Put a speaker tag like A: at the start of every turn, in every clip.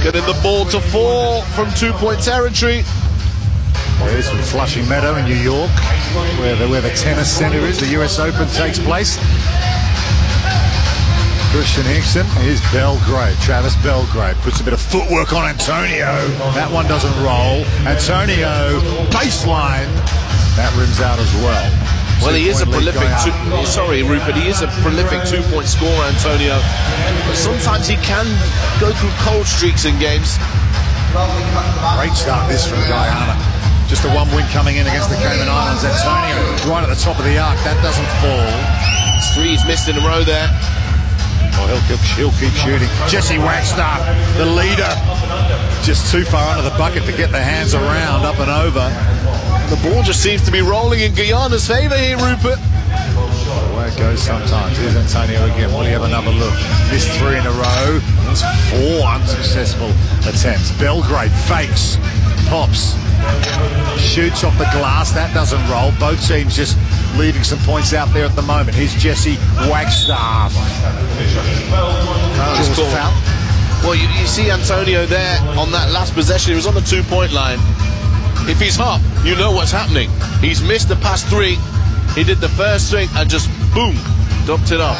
A: Getting the ball to fall from 2-point territory.
B: There's from Flushing Meadow in New York, where the tennis center is. The US Open takes place. Christian Hinkson is Belgrade. Travis Belgrade puts a bit of footwork on Antonio. That one doesn't roll. Antonio, baseline. That rims out as well.
A: Well, he is a prolific Rupert, he is a prolific 2-point scorer, Antonio. But sometimes he can go through cold streaks in games.
B: Great start this from Guyana. Just a 1 win coming in against the Cayman Islands. Antonio right at the top of the arc. That doesn't fall.
A: 3 he's missed in a row there.
B: Oh, he'll keep shooting. Jesse Wagstaff, the leader, just too far under the bucket to get the hands around, up and over.
A: The ball just seems to be rolling in Guyana's favour here, Rupert.
B: The way it goes sometimes. Here's Antonio again. Will he have another look? Missed 3 in a row. That's 4 unsuccessful attempts. Belgrade fakes, pops, shoots off the glass. That doesn't roll. Both teams just leaving some points out there at the moment. Here's Jesse Wagstaff. Foul.
A: Well, you see Antonio there on that last possession. He was on the 2-point line. If he's hot, you know what's happening. He's missed the past 3. He did the first thing and just boom, dumped it off.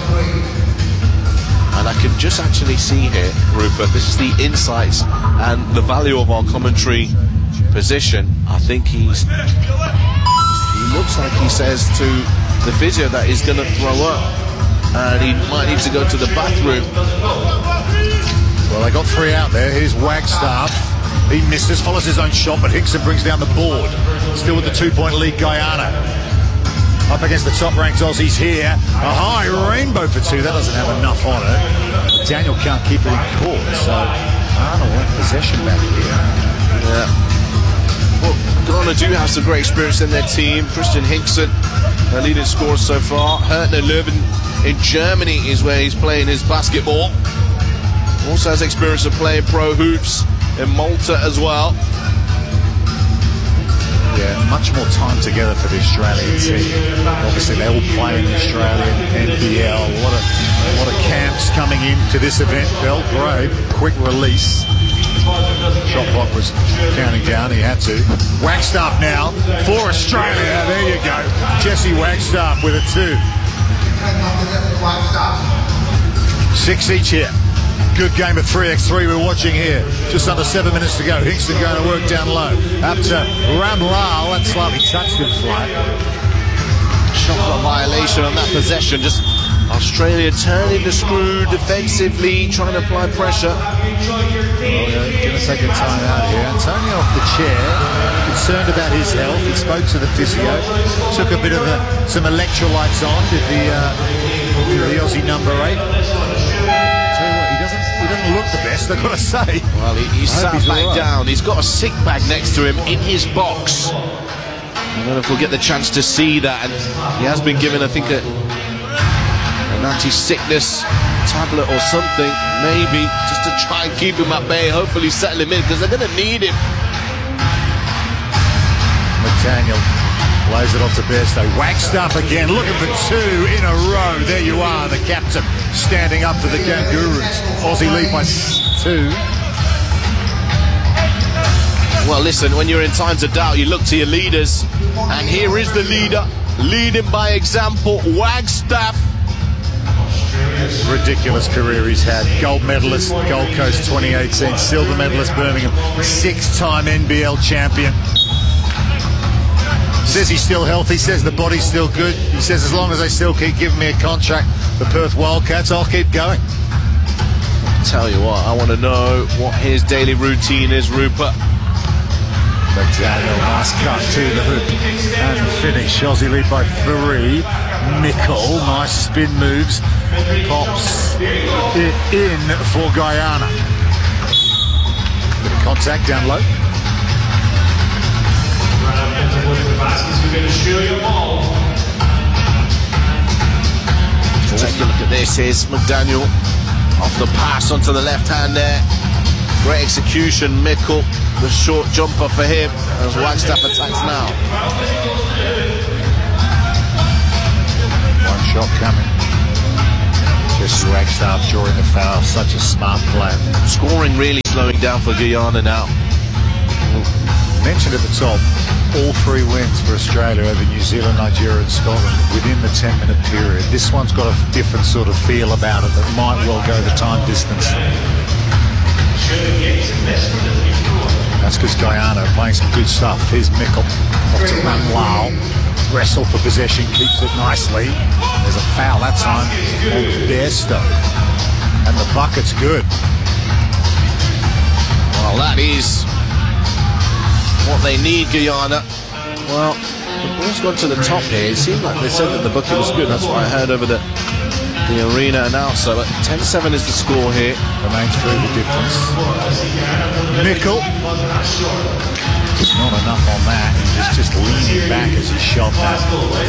A: And I can just actually see here, Rupert, this is the insights and the value of our commentary position. I think he looks like he says to the physio that he's going to throw up and he might need to go to the bathroom.
B: Well, they got 3 out there. Here's Wagstaff. He misses, follows his own shot, but Hinkson brings down the board. Still with the 2-point lead, Guyana. Up against the top-ranked Aussies here. A high rainbow for 2. That doesn't have enough on it. Daniel can't keep it in court, so Arnold went possession back here.
A: Yeah. Well, Ghana do have some great experience in their team. Christian Hinkson, their leading scorer so far. Hertner Leuven in Germany is where he's playing his basketball. Also has experience of playing pro hoops in Malta as well.
B: Yeah, much more time together for the Australian team. Obviously, they all play in the Australian NBL. A lot of camps coming into this event. Belgrade, quick release. Shot clock was counting down. He had to. Wagstaff now for Australia. There you go. Jesse Wagstaff with a 2. 6 each here. Good game of 3x3 we're watching here. Just under 7 minutes to go. Hinkson going to work down low. Up to Ramlal. That slightly touched him flat.
A: Shot clock violation on that possession. Just Australia turning the screw defensively, trying to apply pressure.
B: Going to take a time out here. Antonio off the chair. Concerned about his health. He spoke to the physio. Took a bit of some electrolytes on. Did the Aussie number 8. He doesn't look the best, I've got to say.
A: Well, he's sat back down. He's got a sick bag next to him in his box. I don't know if we'll get the chance to see that. And he has been given, I think, an anti-sickness tablet or something, maybe, just to try and keep him at bay, hopefully settle him in, because they're going to need him.
B: McDaniel lays it off to Bairstow. Wagstaff again, looking for 2 in a row. There you are, the captain standing up for the Kangaroos. Aussie lead by 2.
A: Well, listen, when you're in times of doubt, you look to your leaders. And here is the leader, leading by example, Wagstaff.
B: Ridiculous career he's had. Gold medalist, Gold Coast 2018. Silver medalist, Birmingham. 6-time NBL champion. Says he's still healthy, says the body's still good. He says as long as they still keep giving me a contract, the Perth Wildcats, I'll keep going.
A: Tell you what, I want to know what his daily routine is, Rupert.
B: McDaniel, nice cut to the hoop and finish. Aussie lead by 3. Mickle, nice spin moves. Pops it in for Guyana. Bit of contact down low.
A: Take a look at this. Here's McDaniel off the pass onto the left hand there. Great execution. Mickle, the short jumper for him as Wagstaff attacks now.
B: One shot coming. Jesse Wagstaff drawing the foul, such a smart play.
A: Scoring really slowing down for Guyana now.
B: Mentioned at the top, all 3 wins for Australia over New Zealand, Nigeria and Scotland within the 10-minute period. This one's got a different sort of feel about it that might well go the time distance. That's because Guyana are playing some good stuff. Here's Mickle off to Manuel. Wrestle for possession, keeps it nicely. There's a foul that time on Bairstow. And the bucket's good.
A: Well, that is what they need, Guyana. Well, the ball's gone to the top here. It seemed like they said that the bucket was good. That's what I heard over the arena announcer. But 10-7 is the score here.
B: Remains through the difference. Mickle. Just not enough on that. He's just leaning back as he shot that.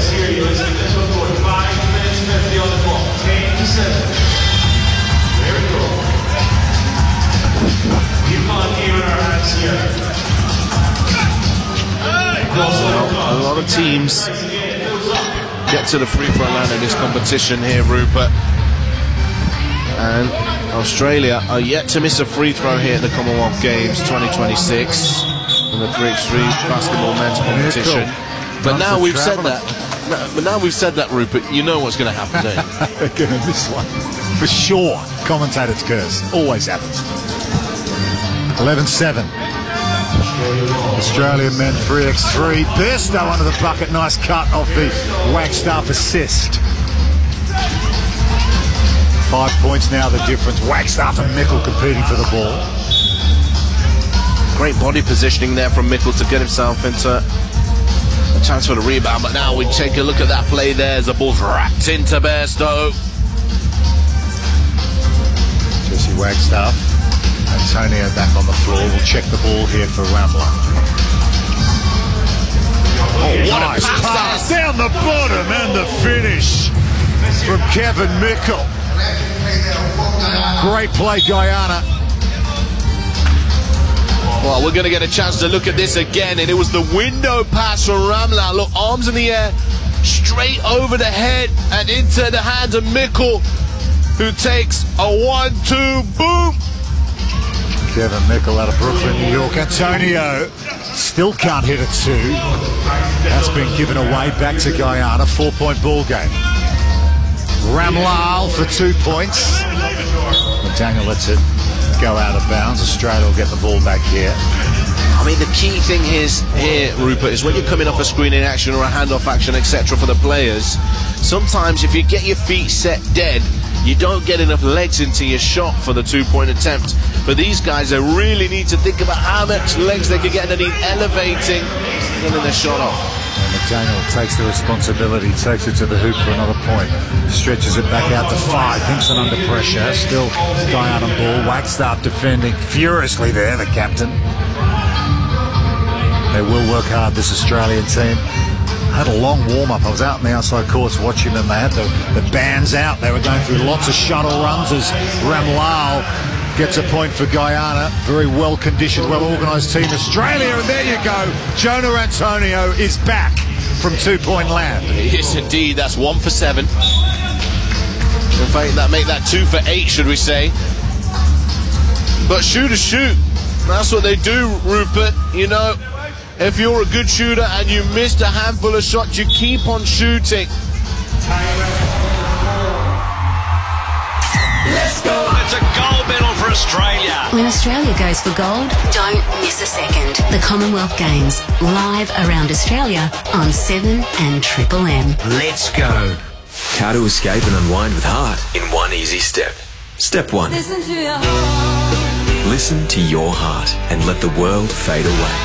A: Well, a lot of teams get to the free throw line in this competition here, Rupert. And Australia are yet to miss a free throw here at the Commonwealth Games 2026 in the 3x3 basketball men's competition. But now we've said that. But now we've said that, Rupert, you know what's going to happen, don't you?
B: They're going to miss one. For sure. Commentator's curse. Always happens. 11-7. Australian men 3x3. Bairstow under the bucket. Nice cut off the Wagstaff assist. 5 points now the difference. Wagstaff and Mickle competing for the ball.
A: Great body positioning there from Mickle to get himself into a chance for the rebound. But now we take a look at that play there as the ball's wrapped into Bairstow.
B: Jesse Wagstaff. Antonio back on the floor. We'll check the ball here for Ramler.
A: Oh, what
B: nice
A: a
B: pass down the bottom and the finish from Kevin Mickle. Great play, Guyana.
A: Well, we're going to get a chance to look at this again, and it was the window pass from Ramla. Look, arms in the air, straight over the head and into the hands of Mickle, who takes a 1-2, boom.
B: Kevin Mickle out of Brooklyn, New York. Antonio still can't hit a 2. That's been given away back to Guyana. 4-point ball game. Ramlal for 2 points. McDaniel lets it go out of bounds. Australia will get the ball back here.
A: I mean, the key thing here, Rupert, is when you're coming off a screening action or a handoff action, etc. for the players, sometimes if you get your feet set dead, you don't get enough legs into your shot for the 2-point attempt. But these guys, they really need to think about how much legs they can get underneath, elevating, getting their shot off.
B: And McDaniel takes the responsibility, takes it to the hoop for another point. Stretches it back out to 5. Hinkson under pressure. Still Guyana ball. Wagstaff defending furiously there, the captain. They will work hard, this Australian team. Had a long warm-up. I was out in the outside courts watching them. They had the bands out. They were going through lots of shuttle runs as Ramlal gets a point for Guyana. Very well-conditioned, well-organised team. Australia, and there you go. Jonah Antonio is back from 2-point land.
A: Yes, indeed. That's 1 for 7. In fact, that make that 2 for 8, should we say. But shooters shoot. That's what they do, Rupert. You know, if you're a good shooter and you missed a handful of shots, you keep on shooting.
C: Let's go! It's a gold medal for Australia.
D: When Australia goes for gold, don't miss a second. The Commonwealth Games, live around Australia on 7 and Triple M.
C: Let's go.
E: How to escape and unwind with heart in one easy step. Step 1.
F: Listen to your heart.
E: Listen to your heart and let the world fade away.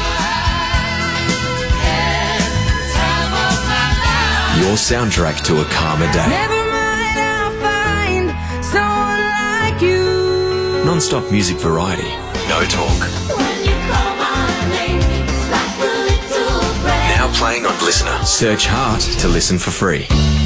E: Your soundtrack to a calmer day.
F: Never mind, I'll find someone like you.
E: Non-stop music variety. No talk.
F: When you call my name, it's like a little breath.
E: Now playing on Listener. Search Heart to listen for free.